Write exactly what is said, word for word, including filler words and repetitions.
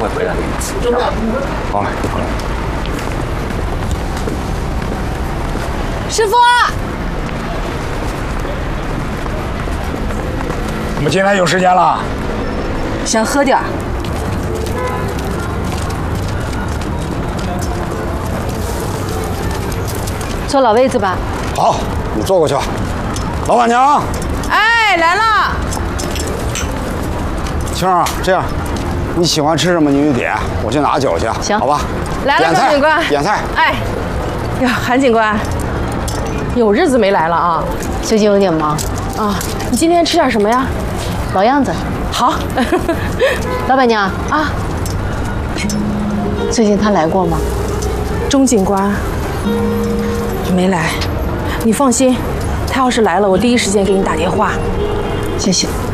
回来。 好嘞，好嘞。 师傅， 我们今天有时间了， 想喝点儿。坐老位子吧。 好，你坐过去吧。老板娘， 哎，来了。 青儿，这样，你喜欢吃什么你就点，我去拿酒去。 行， 好吧。 来了，周警官。 点菜。 哎，呀，韩警官，有日子没来了啊。 最近有点忙。 啊，你今天吃点什么呀？ 老样子。 好。 老板娘啊， 最近他来过吗？ 钟警官没来，你放心，他要是来了，我第一时间给你打电话。 谢谢。